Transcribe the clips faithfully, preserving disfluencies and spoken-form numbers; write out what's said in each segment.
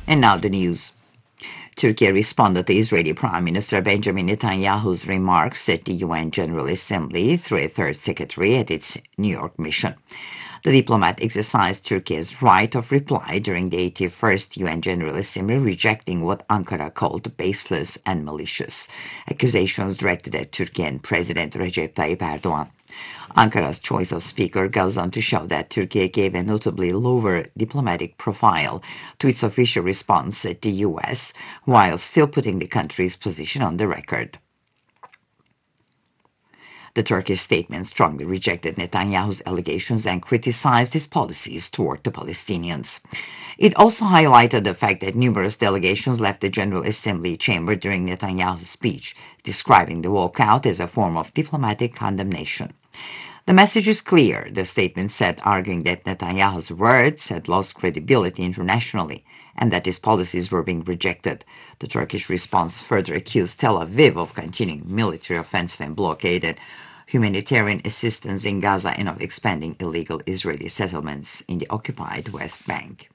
And now the news. Turkey responded to Israeli Prime Minister Benjamin Netanyahu's remarks at the U N General Assembly through a third secretary at its New York mission. The diplomat exercised Turkey's right of reply during the eighty-first U N General Assembly, rejecting what Ankara called baseless and malicious accusations directed at Turkey and President Recep Tayyip Erdogan. Ankara's choice of speaker goes on to show that Turkey gave a notably lower diplomatic profile to its official response at the U S, while still putting the country's position on the record. The Turkish statement strongly rejected Netanyahu's allegations and criticized his policies toward the Palestinians. It also highlighted the fact that numerous delegations left the General Assembly chamber during Netanyahu's speech, describing the walkout as a form of diplomatic condemnation. The message is clear, the statement said, arguing that Netanyahu's words had lost credibility internationally and that his policies were being rejected. The Turkish response further accused Tel Aviv of continuing military offensive and blockade and humanitarian assistance in Gaza and of expanding illegal Israeli settlements in the occupied West Bank.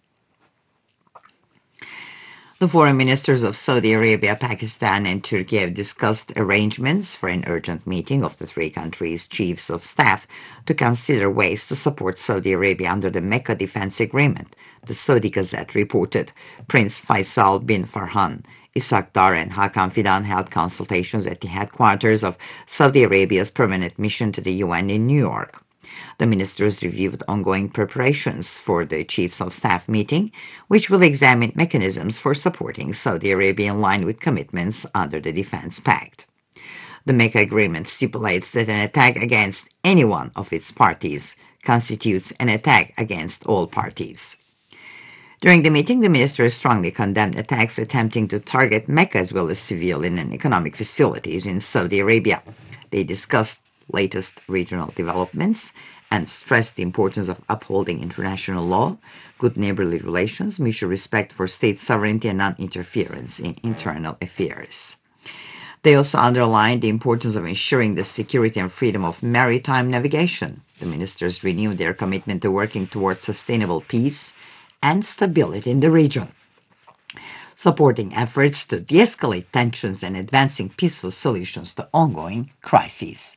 The foreign ministers of Saudi Arabia, Pakistan, and Turkey have discussed arrangements for an urgent meeting of the three countries' chiefs of staff to consider ways to support Saudi Arabia under the Mecca Defense Agreement, the Saudi Gazette reported. Prince Faisal bin Farhan, Isaac Dar, and Hakan Fidan held consultations at the headquarters of Saudi Arabia's permanent mission to the U N in New York. The ministers reviewed ongoing preparations for the Chiefs of Staff meeting, which will examine mechanisms for supporting Saudi Arabia in line with commitments under the Defense Pact. The Mecca Agreement stipulates that an attack against any one of its parties constitutes an attack against all parties. During the meeting, the ministers strongly condemned attacks attempting to target Mecca as well as civilian and economic facilities in Saudi Arabia. They discussed latest regional developments and stressed the importance of upholding international law, good neighborly relations, mutual respect for state sovereignty, and non-interference in internal affairs. They also underlined the importance of ensuring the security and freedom of maritime navigation. The ministers renewed their commitment to working towards sustainable peace and stability in the region, supporting efforts to de-escalate tensions and advancing peaceful solutions to ongoing crises.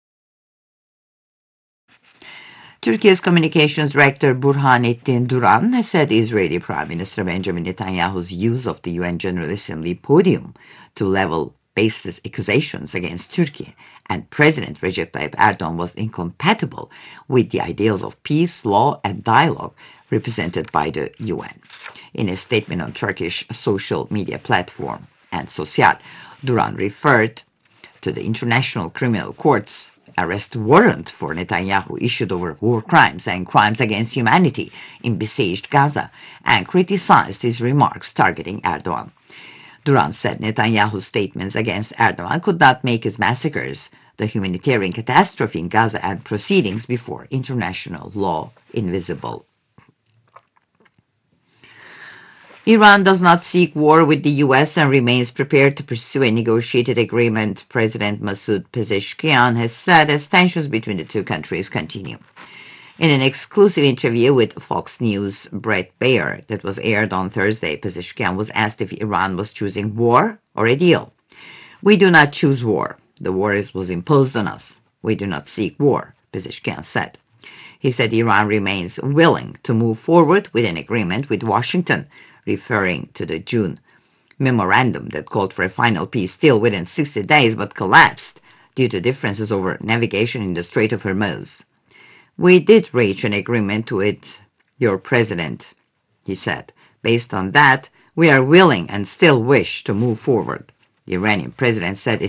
Turkey's Communications Director Burhanettin Duran has said Israeli Prime Minister Benjamin Netanyahu's use of the U N General Assembly podium to level baseless accusations against Turkey and President Recep Tayyip Erdogan was incompatible with the ideals of peace, law, and dialogue represented by the U N. In a statement on Turkish social media platform and Sosyal, Duran referred to the International Criminal Court's arrest warrant for Netanyahu issued over war crimes and crimes against humanity in besieged Gaza and criticized his remarks targeting Erdogan. Duran said Netanyahu's statements against Erdogan could not make his massacres, the humanitarian catastrophe in Gaza, and proceedings before international law invisible. Iran does not seek war with the U S and remains prepared to pursue a negotiated agreement, President Masoud Pezeshkian has said, as tensions between the two countries continue. In an exclusive interview with Fox News' Bret Baier that was aired on Thursday, Pezeshkian was asked if Iran was choosing war or a deal. "We do not choose war. The war is, was imposed on us. We do not seek war," Pezeshkian said. He said Iran remains willing to move forward with an agreement with Washington, referring to the June memorandum that called for a final peace deal within sixty days but collapsed due to differences over navigation in the Strait of Hormuz. "We did reach an agreement with your president," he said. "Based on that, we are willing and still wish to move forward." The Iranian president said it